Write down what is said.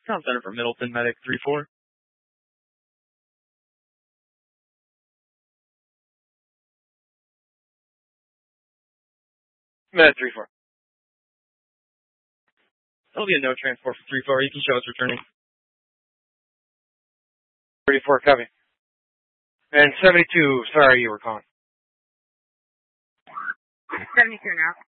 Town Center for Middleton, Medic 3-4. Medic 3-4. That'll be a no transport for 3-4. You can show us returning. 34, copy. And 72, sorry you were calling. 72 now.